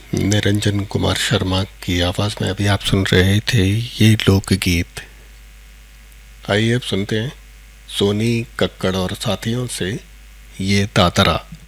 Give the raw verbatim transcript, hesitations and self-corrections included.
निरंजन कुमार शर्मा की आवाज़ में अभी आप सुन रहे थे ये लोकगीत। आइए अब सुनते हैं सोनी कक्कड़ और साथियों से ये दादरा।